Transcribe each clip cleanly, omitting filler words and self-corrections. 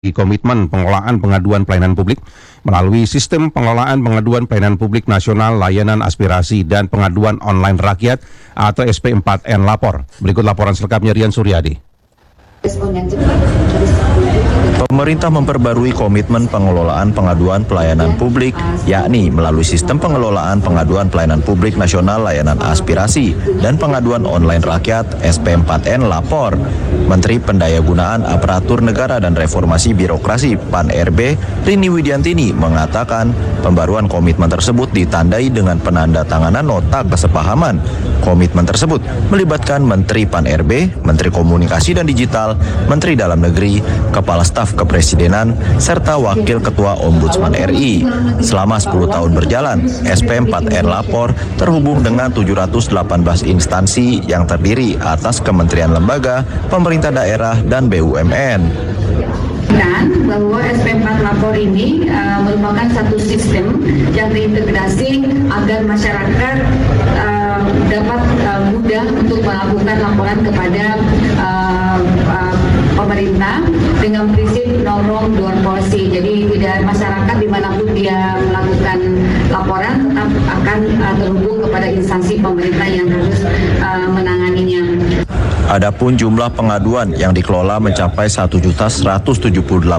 komitmen pengelolaan pengaduan pelayanan publik melalui sistem pengelolaan pengaduan pelayanan publik nasional, layanan aspirasi dan pengaduan online rakyat atau SP4N Lapor. Berikut laporan selengkapnya Rian Suryadi. Pemerintah memperbarui komitmen pengelolaan pengaduan pelayanan publik, yakni melalui sistem pengelolaan pengaduan pelayanan publik nasional, layanan aspirasi, dan pengaduan online rakyat SP4N Lapor. Menteri Pendayagunaan Aparatur Negara dan Reformasi Birokrasi PAN-RB, Rini Widiantini, mengatakan pembaruan komitmen tersebut ditandai dengan penandatanganan nota kesepahaman. Komitmen tersebut melibatkan Menteri PAN-RB, Menteri Komunikasi dan Digital, Menteri Dalam Negeri, Kepala Staf Kepresidenan, serta Wakil Ketua Ombudsman RI. Selama 10 tahun berjalan, SP4N Lapor terhubung dengan 718 instansi yang terdiri atas kementerian lembaga, pemerintah daerah, dan BUMN. Dan bahwa SP4 Lapor ini merupakan satu sistem yang terintegrasi agar masyarakat dapat mudah untuk melakukan laporan kepada pemerintah dengan prinsip no wrong, don't policy. Jadi tidak masyarakat dimanapun dia melakukan laporan tetap akan terhubung kepada instansi pemerintah yang harus menanganinya. Adapun jumlah pengaduan yang dikelola mencapai 1.178.168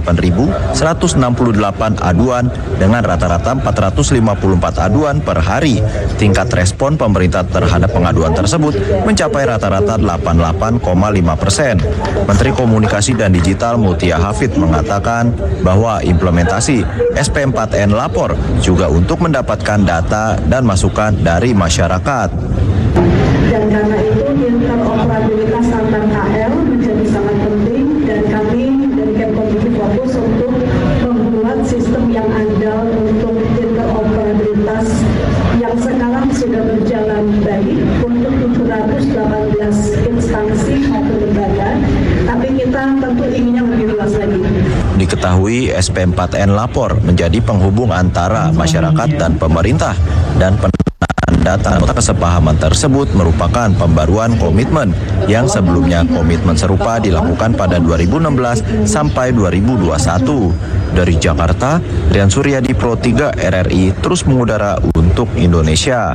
aduan dengan rata-rata 454 aduan per hari. Tingkat respon pemerintah terhadap pengaduan tersebut mencapai rata-rata 88,5%. Menteri Komunikasi dan Digital Mutia Hafid mengatakan bahwa implementasi SP4N Lapor juga untuk mendapatkan data dan masukan dari masyarakat. Dan karena itu interoperabilitas antar KL menjadi sangat penting dan kami dari Kemkominfo fokus untuk membuat sistem yang andal untuk interoperabilitas yang sekarang sudah berjalan baik untuk 718 instansi maupun lembaga, tapi kita tentu inginnya lebih luas lagi. Diketahui SP4N Lapor menjadi penghubung antara masyarakat dan pemerintah, dan data nota kesepahaman tersebut merupakan pembaruan komitmen yang sebelumnya komitmen serupa dilakukan pada 2016 sampai 2021. Dari Jakarta, Rian Suryadi, Pro 3 RRI terus mengudara untuk Indonesia.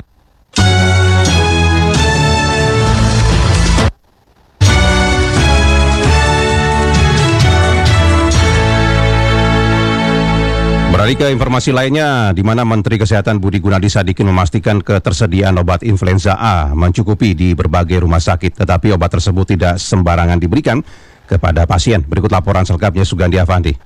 Beralih ke informasi lainnya, di mana Menteri Kesehatan Budi Gunadi Sadikin memastikan ketersediaan obat influenza A mencukupi di berbagai rumah sakit, tetapi obat tersebut tidak sembarangan diberikan kepada pasien. Berikut laporan selengkapnya Sugandi Avandi.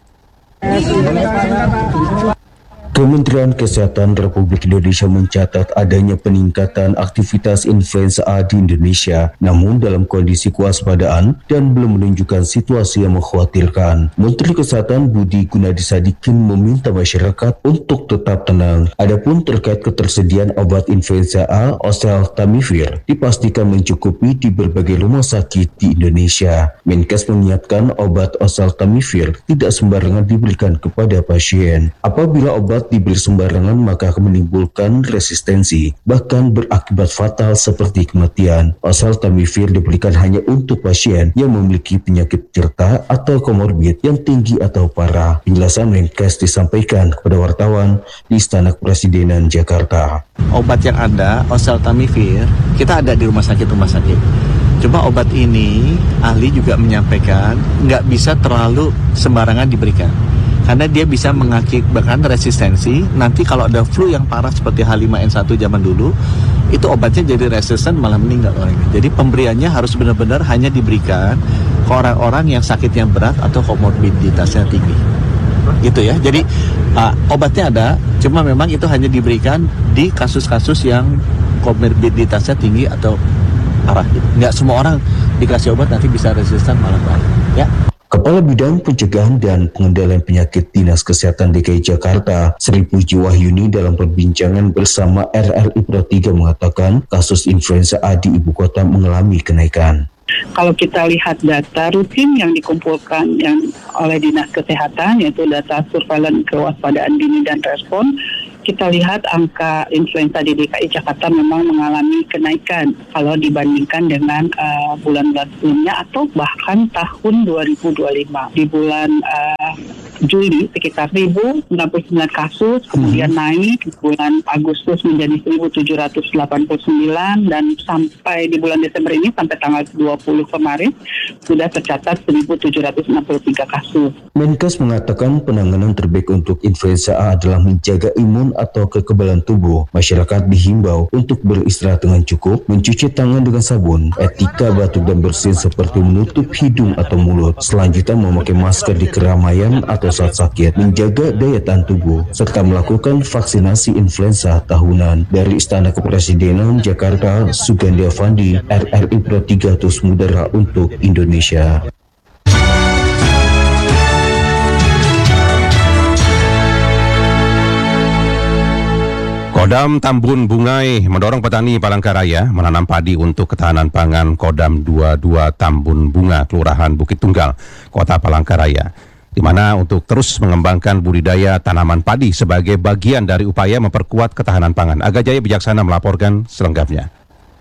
Kementerian Kesehatan Republik Indonesia mencatat adanya peningkatan aktivitas influenza A di Indonesia, namun dalam kondisi kewaspadaan dan belum menunjukkan situasi yang mengkhawatirkan. Menteri Kesehatan Budi Gunadi Sadikin meminta masyarakat untuk tetap tenang. Adapun terkait ketersediaan obat influenza A, oseltamivir, dipastikan mencukupi di berbagai rumah sakit di Indonesia. Menkes mengingatkan obat oseltamivir tidak sembarangan diberikan kepada pasien. Apabila obat diberi sembarangan maka akan menimbulkan resistensi, bahkan berakibat fatal seperti kematian. Oseltamivir diberikan hanya untuk pasien yang memiliki penyakit penyerta atau komorbid yang tinggi atau parah. Penjelasan Menkes disampaikan kepada wartawan di Istana Kepresidenan Jakarta. Obat yang ada, oseltamivir, kita ada di rumah sakit. Cuma obat ini, ahli juga menyampaikan, nggak bisa terlalu sembarangan diberikan. Karena dia bisa mengakibatkan resistensi. Nanti kalau ada flu yang parah seperti H5N1 zaman dulu, itu obatnya jadi resisten malah meninggal orangnya. Jadi pemberiannya harus benar-benar hanya diberikan ke orang-orang yang sakitnya berat atau komorbiditasnya tinggi. Gitu ya. Jadi obatnya ada, cuma memang itu hanya diberikan di kasus-kasus yang komorbiditasnya tinggi atau parah. Nggak semua orang dikasih obat nanti bisa resisten malah parah. Ya. Kepala Bidang Pencegahan dan Pengendalian Penyakit Dinas Kesehatan DKI Jakarta, Sri Puji Wahyuni, dalam perbincangan bersama RRI Pro 3 mengatakan kasus influenza A di ibu kota mengalami kenaikan. Kalau kita lihat data rutin yang dikumpulkan oleh Dinas Kesehatan, yaitu data surveillance kewaspadaan dini dan respon, kita lihat angka influenza di DKI Jakarta memang mengalami kenaikan kalau dibandingkan dengan bulan-bulan sebelumnya atau bahkan tahun 2025. Di bulan Juli sekitar 1.069 kasus, kemudian naik di bulan Agustus menjadi 1.789 dan sampai di bulan Desember ini sampai tanggal 20 kemarin sudah tercatat 1.763 kasus. Menkes mengatakan penanganan terbaik untuk influenza A adalah menjaga imun atau kekebalan tubuh. Masyarakat dihimbau untuk beristirahat dengan cukup, mencuci tangan dengan sabun, etika batuk dan bersin seperti menutup hidung atau mulut, selanjutnya memakai masker di keramaian atau saat sakit, menjaga daya tahan tubuh, serta melakukan vaksinasi influenza tahunan. Dari Istana Kepresidenan Jakarta, Sugandi Avandi, RRI Pro 3 Terus Mudara untuk Indonesia. Kodam Tambun Bungai mendorong petani Palangkaraya menanam padi untuk ketahanan pangan. Kodam 22 Tambun Bunga, Kelurahan Bukit Tunggal, Kota Palangkaraya, di mana untuk terus mengembangkan budidaya tanaman padi sebagai bagian dari upaya memperkuat ketahanan pangan. Aga Jaya Bijaksana melaporkan selengkapnya.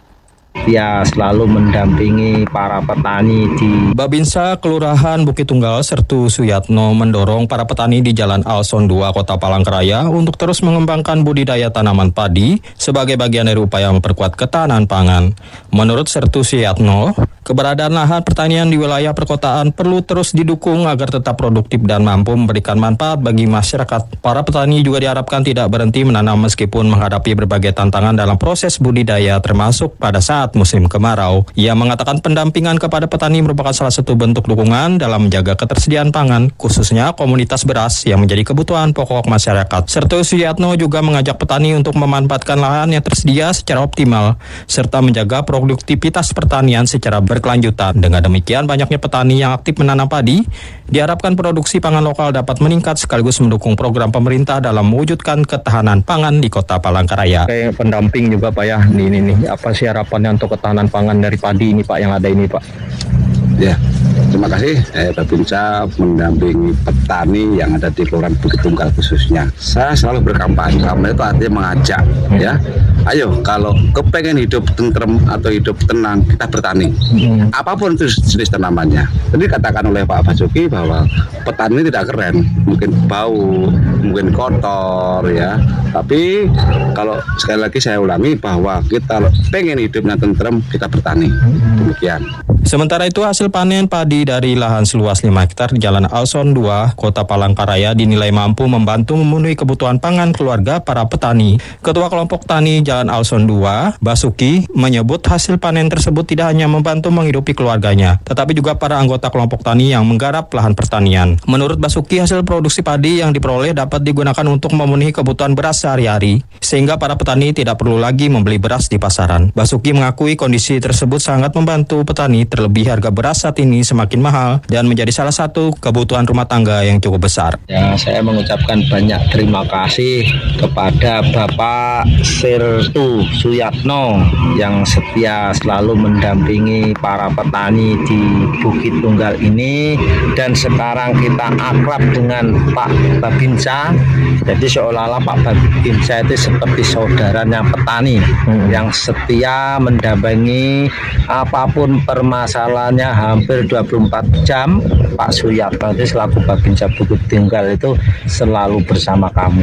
Dia selalu mendampingi para petani di Babinsa Kelurahan Bukit Tunggal Sertu Suyatno mendorong para petani di Jalan Alson 2 Kota Palangkaraya untuk terus mengembangkan budidaya tanaman padi sebagai bagian dari upaya memperkuat ketahanan pangan. Menurut Sertu Suyatno, keberadaan lahan pertanian di wilayah perkotaan perlu terus didukung agar tetap produktif dan mampu memberikan manfaat bagi masyarakat. Para petani juga diharapkan tidak berhenti menanam meskipun menghadapi berbagai tantangan dalam proses budidaya termasuk pada saat musim kemarau. Ia mengatakan pendampingan kepada petani merupakan salah satu bentuk dukungan dalam menjaga ketersediaan pangan, khususnya komoditas beras yang menjadi kebutuhan pokok masyarakat. Sertu Suyatno juga mengajak petani untuk memanfaatkan lahan yang tersedia secara optimal, serta menjaga produktivitas pertanian secara berkelanjutan. Dengan demikian, banyaknya petani yang aktif menanam padi, diharapkan produksi pangan lokal dapat meningkat sekaligus mendukung program pemerintah dalam mewujudkan ketahanan pangan di Kota Palangkaraya. kayak pendamping juga Pak ya. Ini apa sih harapannya untuk ketahanan pangan dari padi ini Pak yang ada ini Pak? Ya, terima kasih. Babinsa mendampingi petani yang ada di Kelurahan Bukit Tunggal khususnya. Saya selalu berkampanye. Kampanye itu artinya mengajak, ya. Ayo, kalau kepengen hidup tentrem atau hidup tenang, kita bertani. Apapun itu jenis tanamannya. Tadi katakan oleh Pak Basuki bahwa petani tidak keren, mungkin bau, mungkin kotor, ya. Tapi kalau sekali lagi saya ulangi bahwa kita pengen hidupnya tentrem, kita bertani. Demikian. Sementara itu, hasil panen padi dari lahan seluas 5 hektar di Jalan Alson 2, Kota Palangkaraya dinilai mampu membantu memenuhi kebutuhan pangan keluarga para petani. Ketua Kelompok Tani Jalan Alson 2, Basuki, menyebut hasil panen tersebut tidak hanya membantu menghidupi keluarganya, tetapi juga para anggota kelompok tani yang menggarap lahan pertanian. Menurut Basuki, hasil produksi padi yang diperoleh dapat digunakan untuk memenuhi kebutuhan beras sehari-hari, sehingga para petani tidak perlu lagi membeli beras di pasaran. Basuki mengakui kondisi tersebut sangat membantu petani, terlebih harga beras saat ini semakin mahal dan menjadi salah satu kebutuhan rumah tangga yang cukup besar. Ya, saya mengucapkan banyak terima kasih kepada Bapak Sertu Suyatno yang setia selalu mendampingi para petani di Bukit Tunggal ini, dan sekarang kita akrab dengan Pak Babinsa. Jadi seolah-olah Pak Babinsa itu seperti saudaranya petani yang setia mendampingi apapun permasalahannya hampir 24 jam. Pak Suyatno itu selaku Babinsa Bukit Tunggal itu selalu bersama kami.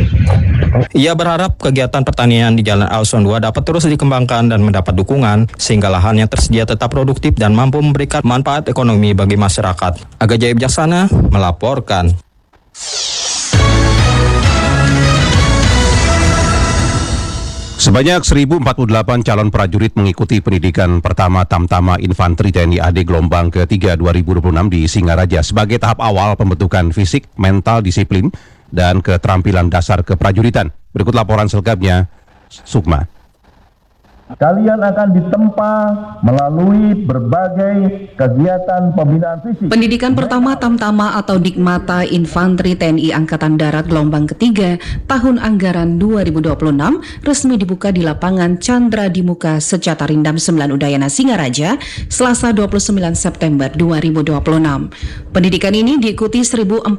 Ia berharap kegiatan pertanian di Jalan Alson 2 dapat terus dikembangkan dan mendapat dukungan sehingga lahan yang tersedia tetap produktif dan mampu memberikan manfaat ekonomi bagi masyarakat. Aga Jaya Bijaksana melaporkan. Sebanyak 1.048 calon prajurit mengikuti pendidikan pertama Tamtama Infanteri TNI AD gelombang ke-3 2026 di Singaraja sebagai tahap awal pembentukan fisik, mental, disiplin, dan keterampilan dasar keprajuritan. Berikut laporan selengkapnya, Sukma. Kalian akan ditempa melalui berbagai kegiatan pembinaan fisik. Pendidikan pertama Tamtama atau Dikmata Infanteri TNI Angkatan Darat gelombang ketiga tahun anggaran 2026 resmi dibuka di lapangan Chandra di Muka Secata Rindam 9 Udayana Singaraja, Selasa 29 September 2026. Pendidikan ini diikuti 1048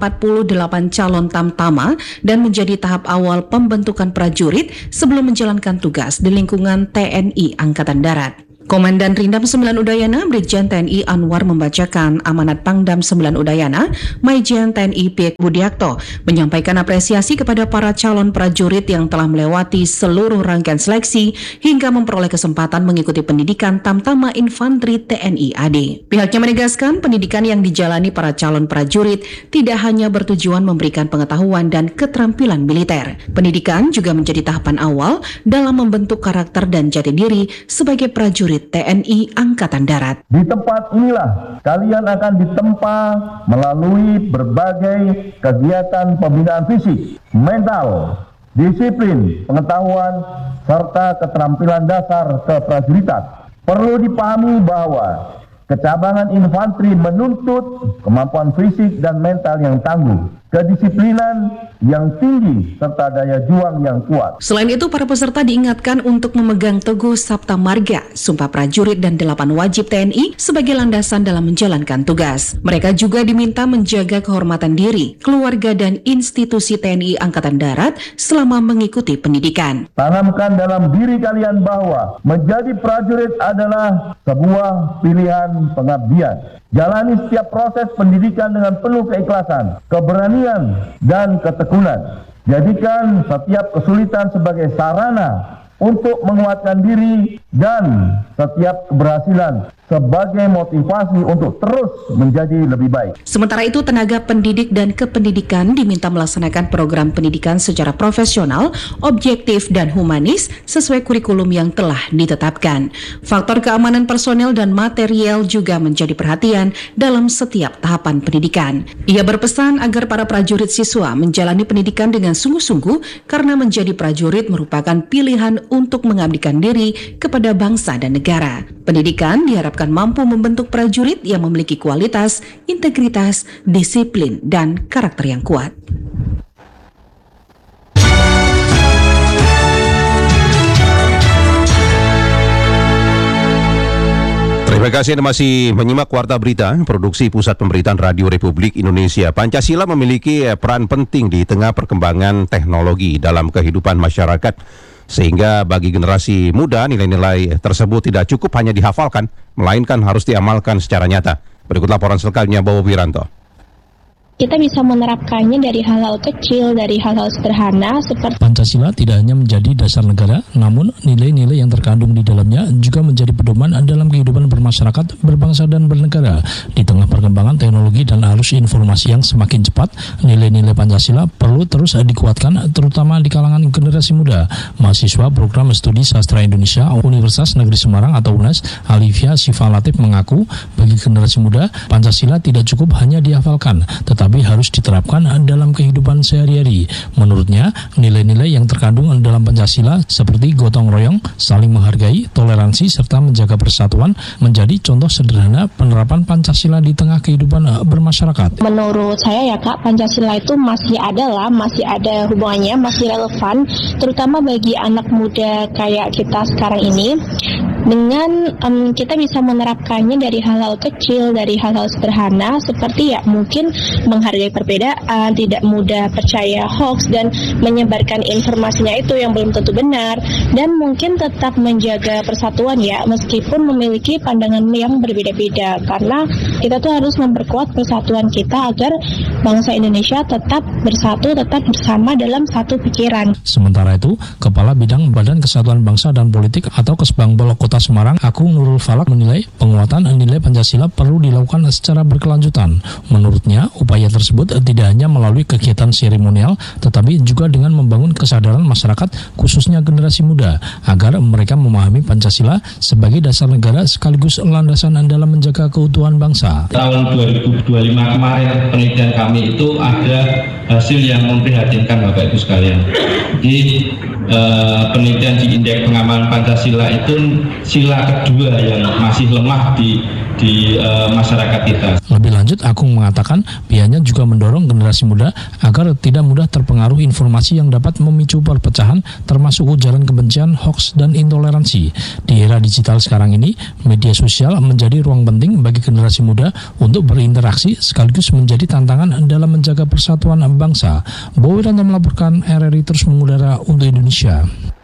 calon Tamtama dan menjadi tahap awal pembentukan prajurit sebelum menjalankan tugas di lingkungan TNI Angkatan Darat. Komandan Rindam 9 Udayana, Brigjen TNI Anwar membacakan amanat Pangdam 9 Udayana, Maijen TNI Piek Budiakto, menyampaikan apresiasi kepada para calon prajurit yang telah melewati seluruh rangkaian seleksi hingga memperoleh kesempatan mengikuti pendidikan Tamtama Infanteri TNI AD. Pihaknya menegaskan pendidikan yang dijalani para calon prajurit tidak hanya bertujuan memberikan pengetahuan dan keterampilan militer. Pendidikan juga menjadi tahapan awal dalam membentuk karakter dan jati diri sebagai prajurit TNI Angkatan Darat. Di tempat inilah kalian akan ditempa melalui berbagai kegiatan pembinaan fisik, mental, disiplin, pengetahuan, serta keterampilan dasar keprajuritan. Perlu dipahami bahwa kecabangan infanteri menuntut kemampuan fisik dan mental yang tangguh, kedisiplinan yang tinggi, serta daya juang yang kuat. Selain itu, para peserta diingatkan untuk memegang teguh Sabta Marga, Sumpah Prajurit dan 8 wajib TNI sebagai landasan dalam menjalankan tugas. Mereka juga diminta menjaga kehormatan diri, keluarga dan institusi TNI Angkatan Darat selama mengikuti pendidikan. Tanamkan dalam diri kalian bahwa menjadi prajurit adalah sebuah pilihan pengabdian. Jalani setiap proses pendidikan dengan penuh keikhlasan, keberanian, dan ketekunan. Jadikan setiap kesulitan sebagai sarana untuk menguatkan diri dan setiap keberhasilan sebagai motivasi untuk terus menjadi lebih baik. Sementara itu, tenaga pendidik dan kependidikan diminta melaksanakan program pendidikan secara profesional, objektif, dan humanis sesuai kurikulum yang telah ditetapkan. Faktor keamanan personel dan material juga menjadi perhatian dalam setiap tahapan pendidikan. Ia berpesan agar para prajurit siswa menjalani pendidikan dengan sungguh-sungguh karena menjadi prajurit merupakan pilihan untuk mengabdikan diri kepada bangsa dan negara. Pendidikan diharapkan mampu membentuk prajurit yang memiliki kualitas, integritas, disiplin, dan karakter yang kuat. Terima kasih Anda masih menyimak Warta Berita, produksi Pusat Pemberitaan Radio Republik Indonesia. Pancasila memiliki peran penting di tengah perkembangan teknologi dalam kehidupan masyarakat. Sehingga bagi generasi muda, nilai-nilai tersebut tidak cukup hanya dihafalkan, melainkan harus diamalkan secara nyata. Berikut laporan selengkapnya Bowo Wiranto. Kita bisa menerapkannya dari hal-hal kecil, dari hal-hal sederhana seperti Pancasila tidak hanya menjadi dasar negara, namun nilai-nilai yang terkandung di dalamnya juga menjadi pedoman dalam kehidupan bermasyarakat, berbangsa dan bernegara. Di tengah perkembangan teknologi dan arus informasi yang semakin cepat, nilai-nilai Pancasila perlu terus dikuatkan, terutama di kalangan generasi muda. Mahasiswa Program Studi Sastra Indonesia Universitas Negeri Semarang atau UNES, Alivia Siva Latif mengaku, bagi generasi muda, Pancasila tidak cukup hanya dihafalkan, tetapi harus diterapkan dalam kehidupan sehari-hari. Menurutnya, nilai-nilai yang terkandung dalam Pancasila seperti gotong royong, saling menghargai, toleransi, serta menjaga persatuan menjadi contoh sederhana penerapan Pancasila di tengah kehidupan bermasyarakat. Menurut saya ya Kak, Pancasila itu masih ada hubungannya, masih relevan, terutama bagi anak muda kayak kita sekarang ini. Dengan kita bisa menerapkannya dari hal-hal kecil, dari hal-hal sederhana seperti ya mungkin menghargai perbedaan, tidak mudah percaya hoax dan menyebarkan informasinya itu yang belum tentu benar, dan mungkin tetap menjaga persatuan ya meskipun memiliki pandangan yang berbeda-beda, karena kita tuh harus memperkuat persatuan kita agar bangsa Indonesia tetap bersatu, tetap bersama dalam satu pikiran. Sementara itu, Kepala Bidang Badan Kesatuan Bangsa dan Politik atau Kesbangpol Kota Semarang, Agung Nurul Falak menilai penguatan nilai Pancasila perlu dilakukan secara berkelanjutan. Menurutnya, upaya tersebut tidak hanya melalui kegiatan seremonial, tetapi juga dengan membangun kesadaran masyarakat, khususnya generasi muda, agar mereka memahami Pancasila sebagai dasar negara sekaligus landasan dalam menjaga keutuhan bangsa. Tahun 2025 kemarin penelitian kami itu ada hasil yang memprihatinkan Bapak Ibu sekalian. Di penelitian di Indeks Pengamalan Pancasila itu sila kedua yang masih lemah di masyarakat kita. Lebih lanjut, Akung mengatakan pihaknya juga mendorong generasi muda agar tidak mudah terpengaruh informasi yang dapat memicu perpecahan, termasuk ujaran kebencian, hoaks, dan intoleransi. Di era digital sekarang ini, media sosial menjadi ruang penting bagi generasi muda untuk berinteraksi sekaligus menjadi tantangan dalam menjaga persatuan bangsa. Bowi Ranto melaporkan, RRI terus mengudara untuk Indonesia.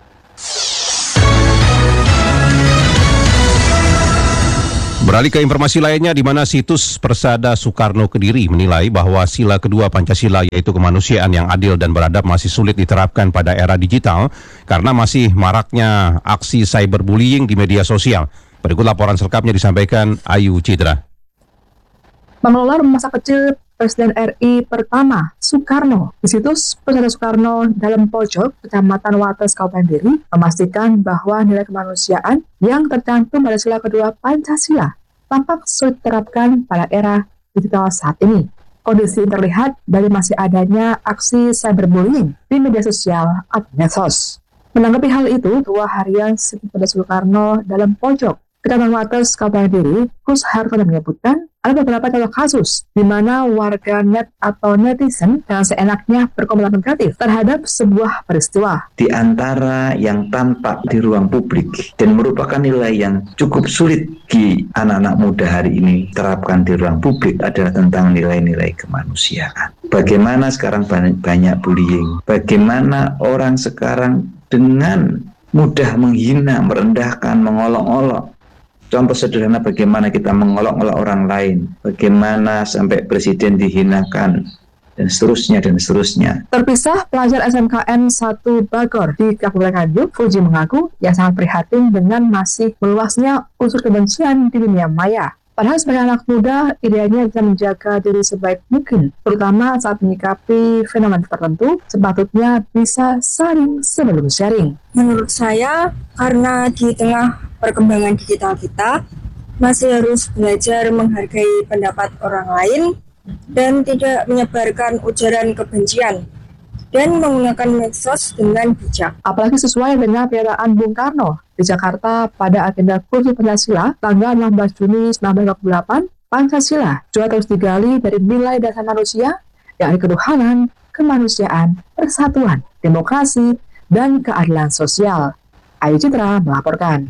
Beralih ke informasi lainnya, di mana situs Persada Soekarno Kediri menilai bahwa sila kedua Pancasila yaitu kemanusiaan yang adil dan beradab masih sulit diterapkan pada era digital karena masih maraknya aksi cyberbullying di media sosial. Berikut laporan selengkapnya disampaikan Ayu Citra. Pengelola rumah sakit kecil Presiden RI pertama, Soekarno, di situs Persada Soekarno dalam pojok Kecamatan Wates, Kabupaten Kediri, memastikan bahwa nilai kemanusiaan yang tercantum pada sila kedua Pancasila tampak sulit diterapkan pada era digital saat ini. Kondisi terlihat dari masih adanya aksi cyberbullying di media sosial atau medsos. Menanggapi hal itu, Ketua Harian situs Persada Soekarno dalam pojok Kecamatan Wates, Kabupaten Kediri, Kus Hartono menyebutkan ada beberapa contoh kasus di mana warga net atau netizen dengan seenaknya berkomentar negatif terhadap sebuah peristiwa. Di antara yang tampak di ruang publik dan merupakan nilai yang cukup sulit di anak-anak muda hari ini terapkan di ruang publik adalah tentang nilai-nilai kemanusiaan. Bagaimana sekarang banyak bullying, bagaimana orang sekarang dengan mudah menghina, merendahkan, mengolok-olok. Contoh sederhana bagaimana kita mengolok-olok orang lain, bagaimana sampai presiden dihinakan, dan seterusnya, dan seterusnya. Terpisah, pelajar SMKN 1 Bagor di Kabupaten Nganjuk, Fuji mengaku ia sangat prihatin dengan masih meluasnya unsur kebencian di dunia maya. Padahal sebagai anak muda, idealnya bisa menjaga diri sebaik mungkin, terutama saat menyikapi fenomena tertentu, sepatutnya bisa saring sebelum sharing. Menurut saya, karena di tengah perkembangan digital kita, masih harus belajar menghargai pendapat orang lain dan tidak menyebarkan ujaran kebencian dan menggunakan medsos dengan bijak. Apalagi sesuai dengan pernyataan Bung Karno di Jakarta pada agenda kursus Pancasila tanggal 16 Juni 1948, Pancasila juga terus digali dari nilai dasar manusia, yakni ketuhanan, kemanusiaan, persatuan, demokrasi, dan keadilan sosial. Ayu Citra melaporkan.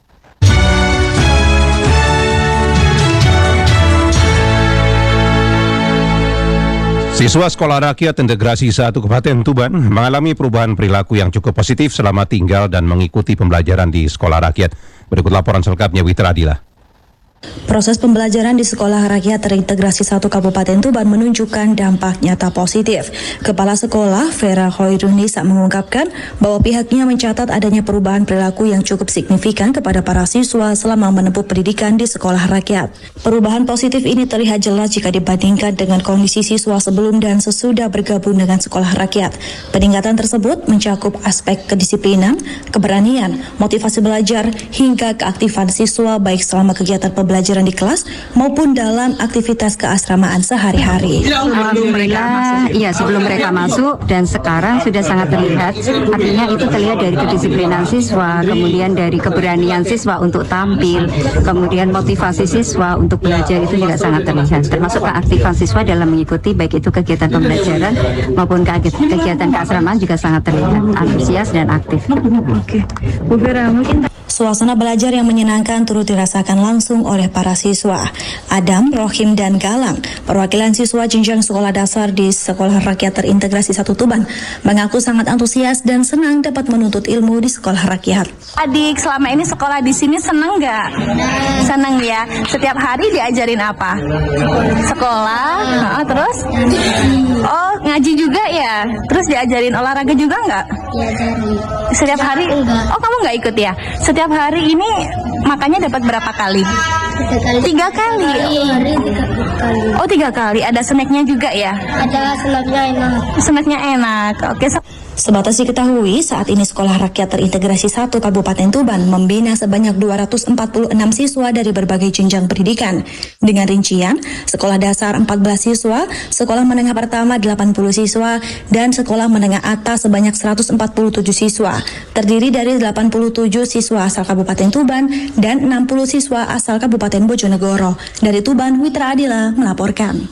Siswa Sekolah Rakyat Integrasi 1 Kabupaten Tuban mengalami perubahan perilaku yang cukup positif selama tinggal dan mengikuti pembelajaran di Sekolah Rakyat. Berikut laporan selengkapnya Witra Adila. Proses pembelajaran di Sekolah Rakyat Terintegrasi 1 Kabupaten Tuban menunjukkan dampak nyata positif. Kepala Sekolah, Vera Hoirunisa, mengungkapkan bahwa pihaknya mencatat adanya perubahan perilaku yang cukup signifikan kepada para siswa selama menempuh pendidikan di Sekolah Rakyat. Perubahan positif ini terlihat jelas jika dibandingkan dengan kondisi siswa sebelum dan sesudah bergabung dengan Sekolah Rakyat. Peningkatan tersebut mencakup aspek kedisiplinan, keberanian, motivasi belajar, hingga keaktifan siswa baik selama kegiatan pembelajaran di kelas maupun dalam aktivitas keasramaan sehari-hari. Alhamdulillah, iya sebelum mereka masuk dan sekarang sudah sangat terlihat. Artinya itu terlihat dari kedisiplinan siswa, kemudian dari keberanian siswa untuk tampil, kemudian motivasi siswa untuk belajar itu juga sangat terlihat. Termasuk keaktifan siswa dalam mengikuti baik itu kegiatan pembelajaran maupun kegiatan keasramaan juga sangat terlihat antusias dan aktif. Oke, Bu Vera, mungkin suasana belajar yang menyenangkan turut dirasakan langsung oleh para siswa. Adam, Rohim, dan Galang, perwakilan siswa jenjang sekolah dasar di Sekolah Rakyat Terintegrasi 1 Tuban, mengaku sangat antusias dan senang dapat menuntut ilmu di Sekolah Rakyat. Adik selama ini sekolah di sini senang nggak? Senang ya. Setiap hari diajarin apa? Sekolah, terus? Oh, ngaji juga ya? Terus diajarin olahraga juga nggak? Setiap hari? Oh, kamu nggak ikut ya? Setiap hari ini makannya dapat berapa kali? 3 kali. Oh, 3 kali. Ada snacknya juga ya? Ada snacknya enak. Snacknya enak. Oke. Sebatas diketahui, saat ini Sekolah Rakyat Terintegrasi 1 Kabupaten Tuban membina sebanyak 246 siswa dari berbagai jenjang pendidikan. Dengan rincian, sekolah dasar 14 siswa, sekolah menengah pertama 80 siswa, dan sekolah menengah atas sebanyak 147 siswa. Terdiri dari 87 siswa asal Kabupaten Tuban dan 60 siswa asal Kabupaten Bojonegoro. Dari Tuban, Witra Adila melaporkan.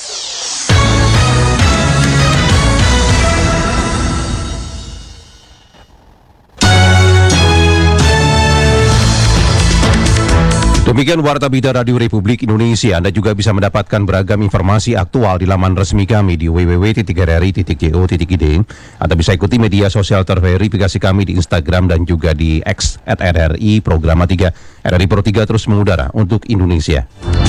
Demikian Warta Berita Radio Republik Indonesia. Anda juga bisa mendapatkan beragam informasi aktual di laman resmi kami di www.rri.co.id atau bisa ikuti media sosial terverifikasi kami di Instagram dan juga di X @RRI Programa 3. RRI Pro 3 terus mengudara untuk Indonesia.